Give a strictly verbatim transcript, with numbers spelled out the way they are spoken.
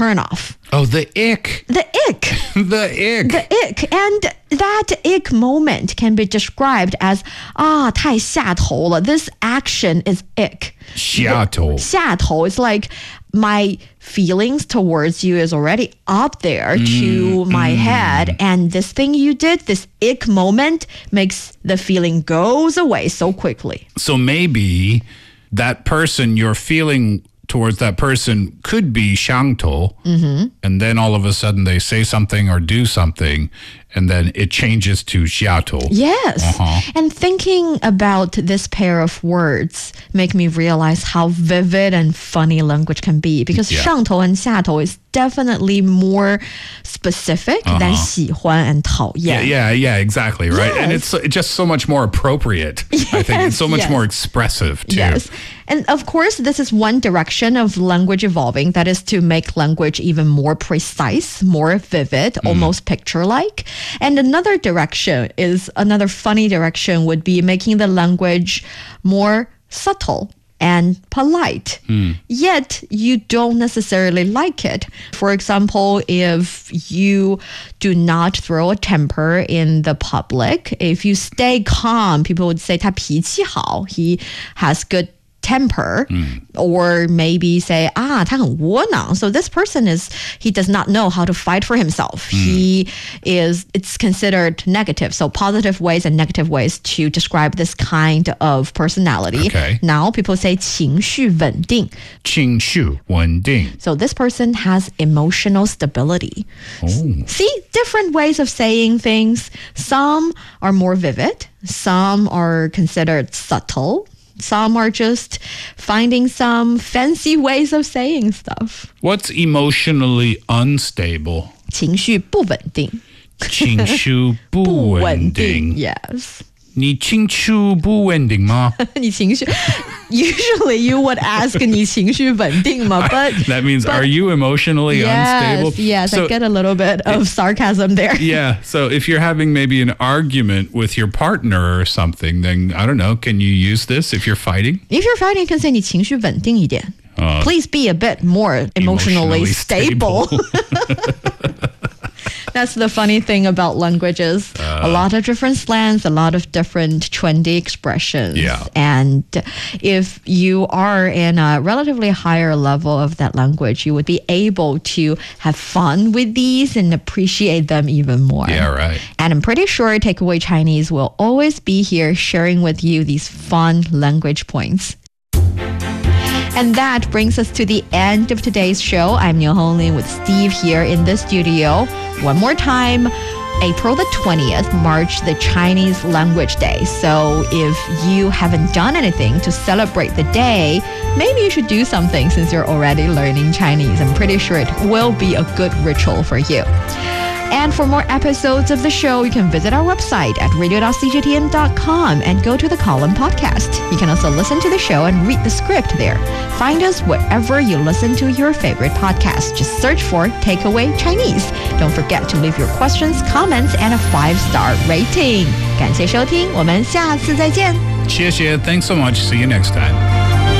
turn off. Oh, the ick. The ick. the ick. The ick. And that ick moment can be described as 啊太下头了. This action is ick. 下头. 下头 is like my feelings towards you is already up there to mm, my mm. head, and this thing you did, this ick moment, makes the feeling goes away so quickly. So maybe that person you're feeling towards that person could be 上头, mm-hmm. and then all of a sudden they say something or do something, and then it changes to 下头. Yes. Uh-huh. And thinking about this pair of words make me realize how vivid and funny language can be, because yeah. 上头 and 下头 is definitely more specific uh-huh. than 喜欢 and 讨厌. Yeah, yeah, yeah, exactly, right? Yes. And it's just so much more appropriate. Yes, I think it's so much yes. more expressive too. Yes. And of course, this is one direction of language evolving, that is to make language even more precise, more vivid, mm. almost picture-like. And another direction is, another funny direction would be making the language more subtle and polite. Mm. Yet you don't necessarily like it. For example, if you do not throw a temper in the public, if you stay calm, people would say 他脾气好, he has good temper, mm. or maybe say 啊他很窝囊. So this person is, he does not know how to fight for himself. Mm. He is, it's considered negative. So positive ways and negative ways to describe this kind of personality. Okay. Now people say 情绪稳定. 情绪稳定. So this person has emotional stability. Oh. See, different ways of saying things. Some are more vivid. Some are considered subtle. Some are just finding some fancy ways of saying stuff. What's emotionally unstable? 情绪不稳定. 情绪不稳定. Yes. 你情绪不稳定吗? 你情绪 Usually you would ask 你情绪稳定吗? But that means, but, are you emotionally yes, unstable? Yes, so, I get a little bit of sarcasm there. Yeah, so if you're having maybe an argument with your partner or something, then I don't know, can you use this if you're fighting? If you're fighting, you can say 你情绪稳定一点. Uh, Please be a bit more emotionally, emotionally stable. stable. That's the funny thing about languages. Uh, a lot of different slangs, a lot of different trendy expressions. Yeah. And if you are in a relatively higher level of that language, you would be able to have fun with these and appreciate them even more. Yeah, right. And I'm pretty sure Takeaway Chinese will always be here sharing with you these fun language points. And that brings us to the end of today's show. I'm Niu Honglin with Steve here in the studio. One more time, April the twentieth marks the Chinese Language Day. So if you haven't done anything to celebrate the day, maybe you should do something since you're already learning Chinese. I'm pretty sure it will be a good ritual for you. And for more episodes of the show, you can visit our website at radio dot c j t n dot com and go to the column podcast. You can also listen to the show and read the script there. Find us wherever you listen to your favorite podcast. Just search for Takeaway Chinese. Don't forget to leave your questions, comments, and a five-star rating. 感谢收听，我们下次再见。 谢谢, thanks so much. See you next time.